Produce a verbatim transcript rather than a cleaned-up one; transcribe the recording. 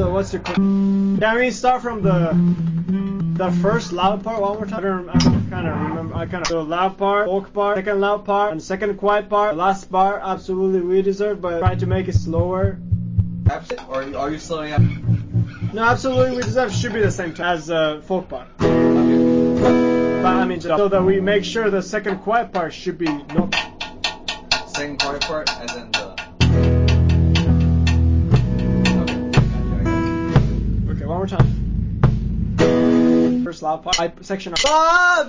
uh, what's your? Can we start from the the first loud part one more time? I don't, I don't kind of remember. I kind of the loud part, folk part, second loud part, and second quiet part. The last part, absolutely we deserve, but try to make it slower. Absolutely. Or are you, are you slowing up? No, absolutely we deserve should be the same time as uh, folk part. Okay. But I mean, so that we make sure the second quiet part should be no. Second quiet part, as in the. Okay, one more time. First loud part, section of.